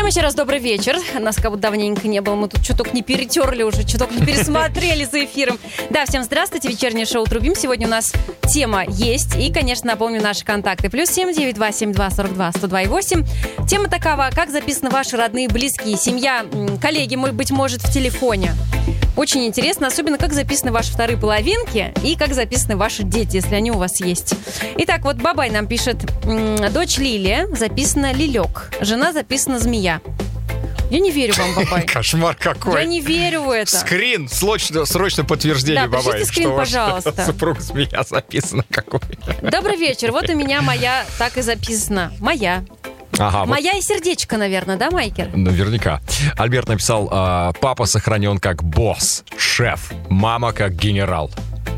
еще раз добрый вечер. Нас как будто давненько не было. Мы тут чуток не перетерли уже, чуток не пересмотрели за эфиром. Да, всем здравствуйте. Вечернее шоу «Трубим». Сегодня у нас тема есть. И, конечно, напомню наши контакты. +7 927 42 102 Тема такова: как записаны ваши родные, близкие, семья, коллеги, быть может, в телефоне. Очень интересно, особенно как записаны ваши вторые половинки и как записаны ваши дети, если они у вас есть. Итак, вот Бабай нам пишет: дочь Лилия записана Лилек, жена записана Змея. Я не верю вам, Бабай. Кошмар какой. Я не верю в это. Скрин, срочно подтверждение, да, Бабай, скрин, что пожалуйста. Ваш супруг Змея записана какой. Добрый вечер, вот у меня моя так и записана. Моя. Ага, моя и сердечко, наверное, да, Майкер? Наверняка. Альберт написал: папа сохранен как босс, шеф, мама как генерал.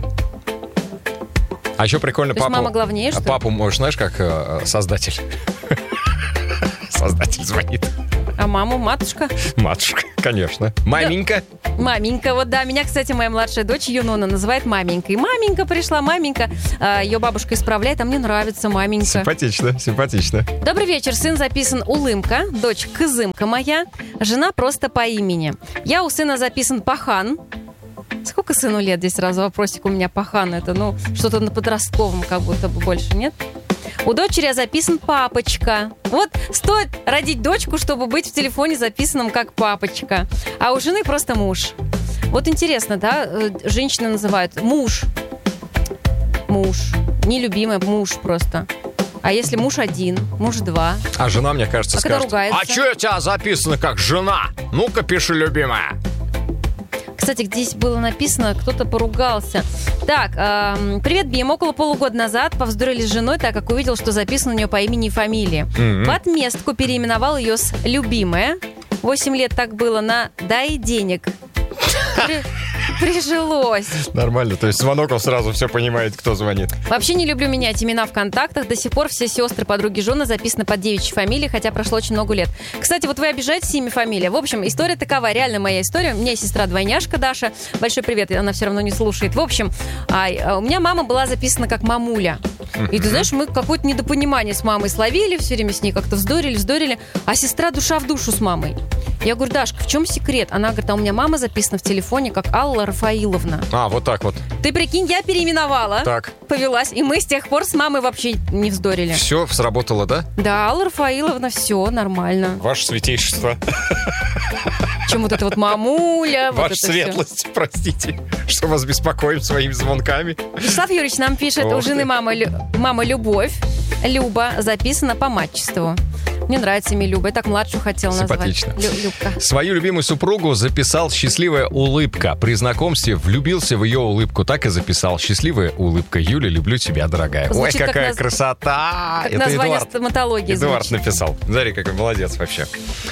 А еще прикольно, папу... мама главнее, что ли? Папу можешь, знаешь, как создатель. Создатель звонит. А маму матушка? Матушка, конечно. Маменька. Да. Маменька, вот да. Меня, кстати, моя младшая дочь Юнона называет маменькой. Маменька пришла, маменька. Ее бабушка исправляет, а мне нравится маменька. Симпатично, симпатично. Добрый вечер. Сын записан Улымка, дочь Кызымка моя, жена просто по имени. Я у сына записан Пахан. Сколько сыну лет? Здесь сразу вопросик у меня. Пахан. Это, что-то на подростковом как будто бы больше, нет? У дочери записан папочка. Вот стоит родить дочку, чтобы быть в телефоне записанным как папочка. А у жены просто муж. Вот интересно, да? Женщины называют муж. Муж. Нелюбимый муж просто. А если муж один, муж два? А жена, мне кажется, скажет: а что у тебя записано как жена? Ну-ка, пиши, любимая. Кстати, здесь было написано, кто-то поругался. Так, привет, Бим. Около полугода назад повздорили с женой, так как увидел, что записано у нее по имени и фамилии. В отместку переименовал ее с «любимая». 8 лет так было, на «дай денег». Прижилось. Нормально, то есть звонок, он сразу все понимает, кто звонит. Вообще не люблю менять имена в контактах. До сих пор все сестры, подруги, жены записаны под девичьей фамилией, хотя прошло очень много лет. Кстати, вот вы обижаетесь имя, фамилия. В общем, история такова, реально моя история. У меня есть сестра-двойняшка Даша. Большой привет, она все равно не слушает. В общем, у меня мама была записана как мамуля. И ты знаешь, мы какое-то недопонимание с мамой словили, все время с ней как-то вздорили, а сестра душа в душу с мамой. Я говорю: Дашка, в чем секрет? Она говорит: а у меня мама записана в телефоне как Алла Рафаиловна. А, вот так вот. Ты прикинь, я переименовала. Так. Повелась. И мы с тех пор с мамой вообще не вздорили. Все сработало, да? Да, Алла Рафаиловна, все нормально. Ваше святейшество. Чем вот это вот мамуля? Ваша светлость, простите, что вас беспокоим своими звонками. Вячеслав Юрьевич нам пишет: у жены мама Любовь, Люба, записана по матчеству. Мне нравится имя Люба. Я так младшую хотела назвать. Симпатично. Любка. Свою любимую супругу записал «Счастливая улыбка». При знакомстве влюбился в ее улыбку. Так и записал: «Счастливая улыбка. Юля, люблю тебя, дорогая». Звучит, ой, какая красота! Как это название стоматологии. Эдуард звучит. написал. Смотри, какой молодец вообще.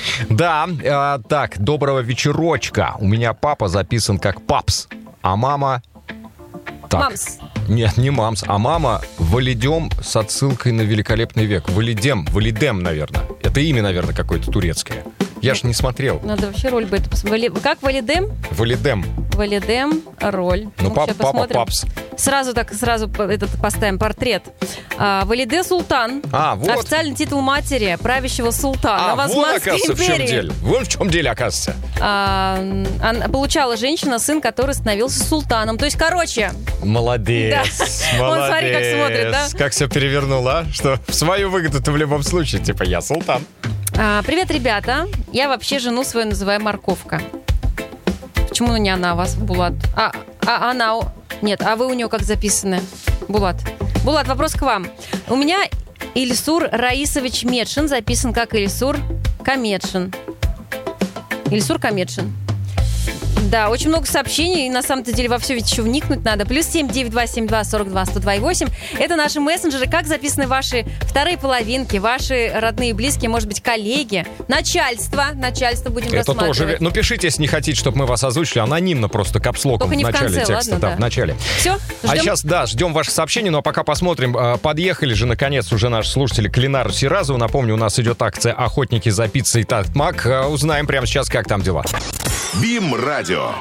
Да, так, доброго вечерочка. У меня папа записан как Папс, а мама... Так. Мамс. Нет, не Мамс, а мама Валидем с отсылкой на Великолепный век. Валидем, наверное. Это имя, наверное, какое-то турецкое. Я ж не смотрел. Надо вообще роль бы это посмотреть. Как Валидем? Валидем, роль. Ну, папа Папс. Сразу поставим портрет. Валиде Султан. Вот. Официальный титул матери правящего султана в Османской империи. Вон в чем деле, оказывается. Она получала женщина, сын, который становился султаном. То есть, короче... Молодец. Да. Он, смотри, как смотрит, да? Как все перевернула, что в свою выгоду-то в любом случае. Типа, я султан. Привет, ребята. Я вообще жену свою называю Морковка. Почему не она у вас, Булат? Она... Нет, а вы у нее как записаны? Булат, вопрос к вам. У меня Ильсур Раисович Медшин записан как Ильсур Камедшин. Ильсур Камедшин. Да, очень много сообщений, и на самом-то деле во все ведь еще вникнуть надо. +7 927 42 102 8. Это наши мессенджеры. Как записаны ваши вторые половинки, ваши родные и близкие, может быть, коллеги, начальство будем рассматривать. Это тоже. Пишите, если не хотите, чтобы мы вас озвучили, анонимно просто капслоком в начале конце, текста. ладно, да, в начале. Все, ждем? А сейчас, ждем ваших сообщений, но пока посмотрим. Подъехали же, наконец, уже наши слушатели к Ленару Сиразову. Напомню, у нас идет акция «Охотники за пиццей Татмак». Узнаем прямо сейчас, как там дела. БИМ-радио.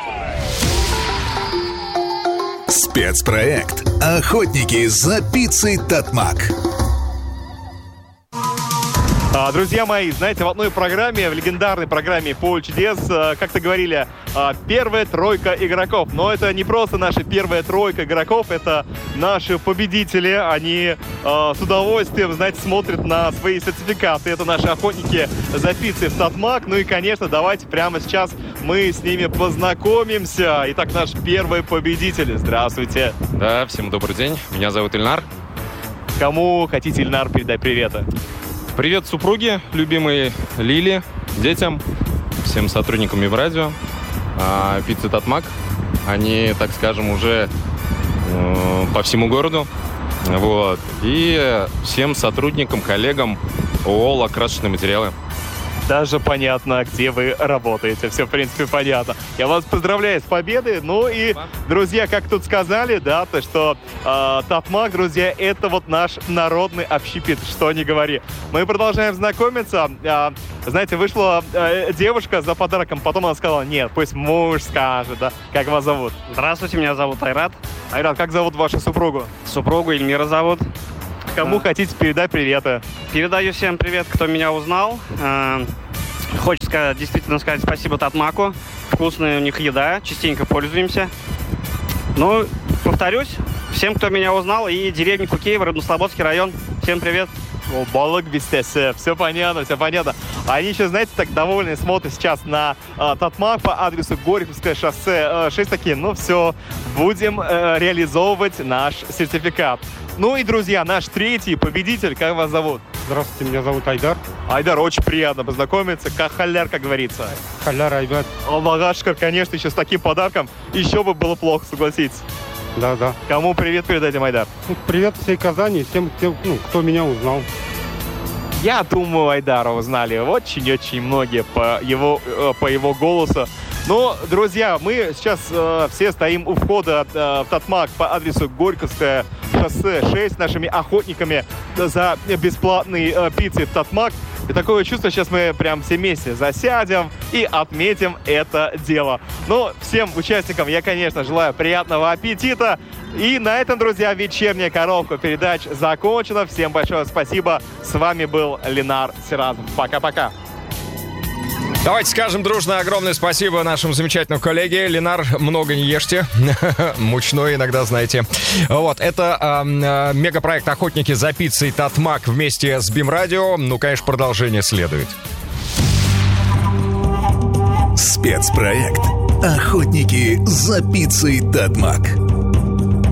Спецпроект «Охотники за пиццей Татмак». Друзья мои, знаете, в одной программе, в легендарной программе «Поле чудес», как-то говорили, первая тройка игроков. Но это не просто наша первая тройка игроков, это наши победители. Они с удовольствием, знаете, смотрят на свои сертификаты. Это наши охотники за пиццей в Татмак. Ну и, конечно, давайте прямо сейчас мы с ними познакомимся. Итак, наш первый победитель. Здравствуйте. Да, всем добрый день. Меня зовут Ильнар. Кому хотите, Ильнар, передать приветы? Привет супруге, любимой Лиле, детям, всем сотрудникам Миврадио, пиццы Татмак. Они, так скажем, уже по всему городу. Вот. И всем сотрудникам, коллегам ООО «Лакрасочные материалы». Даже понятно, где вы работаете. Все, в принципе, понятно. Я вас поздравляю с победой. Ну и, друзья, как тут сказали, да, то, что Татмак, друзья, это вот наш народный общепит, что ни говори. Мы продолжаем знакомиться. Знаете, вышла девушка за подарком, потом она сказала, нет, пусть муж скажет, да. Как вас зовут? Здравствуйте, меня зовут Айрат. Айрат, как зовут вашу супругу? Супругу Эльмира зовут. Кому хотите передать приветы? Передаю всем привет, кто меня узнал. Хочется действительно сказать спасибо Татмаку. Вкусная у них еда, частенько пользуемся. Ну, повторюсь, всем, кто меня узнал, и деревня Кукеево, Роднослободский район. Всем привет. Балык бестесе, все понятно, все понятно. Они еще, знаете, так довольны смотрят сейчас на Татмак по адресу Горьковское шоссе 6, такие, ну все, будем реализовывать наш сертификат. Ну и, друзья, наш третий победитель, как вас зовут? Здравствуйте, меня зовут Айдар. Айдар, очень приятно познакомиться. Как халяр, как говорится. Халяр, Айдар. Аллахашкар, конечно, еще с таким подарком. Еще бы было плохо, согласитесь. Да. Кому привет передадим, Айдар? Привет всей Казани, всем, кто меня узнал. Я думаю, Айдара узнали очень-очень многие по его голосу. Ну, друзья, мы сейчас все стоим у входа в Татмак по адресу Горьковское шоссе 6 с нашими охотниками за бесплатной пиццей в Татмак. И такое чувство, сейчас мы прям все вместе засядем и отметим это дело. Ну, всем участникам я, конечно, желаю приятного аппетита. И на этом, друзья, вечерняя коробка передач закончена. Всем большое спасибо. С вами был Ленар Сиразов. Пока-пока. Давайте скажем дружно огромное спасибо нашему замечательному коллеге. Ленар, много не ешьте. Мучное иногда, знаете. Вот, это мегапроект «Охотники за пиццей Татмак» вместе с БИМ-радио. Ну, конечно, продолжение следует. Спецпроект «Охотники за пиццей Татмак».